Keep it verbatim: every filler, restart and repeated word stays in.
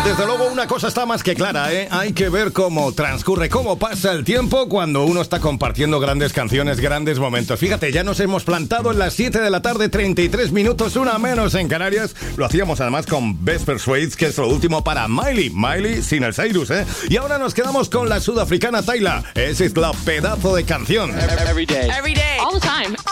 Desde luego una cosa está más que clara, ¿eh? Hay que ver cómo transcurre, cómo pasa el tiempo cuando uno está compartiendo grandes canciones, grandes momentos. Fíjate, ya nos hemos plantado en las siete de la tarde, treinta y tres minutos, una menos en Canarias. Lo hacíamos además con Best Persuades, que es lo último para Miley. Miley sin el Cyrus, ¿eh? Y ahora nos quedamos con la sudafricana Tyla. Ese es la pedazo de canción. Every day. Every day. All the time.